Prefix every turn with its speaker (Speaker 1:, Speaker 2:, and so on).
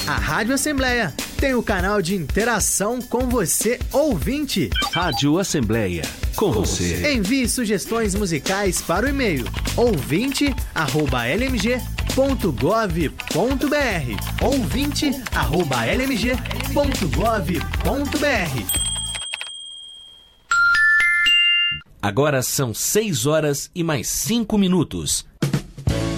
Speaker 1: A Rádio Assembleia tem o canal de interação com você, ouvinte.
Speaker 2: Rádio Assembleia, com você.
Speaker 1: Envie sugestões musicais para o e-mail ouvinte@lmg.gov.br. ouvinte@lmg.gov.br.
Speaker 2: Agora são 6 horas e mais 5 minutos.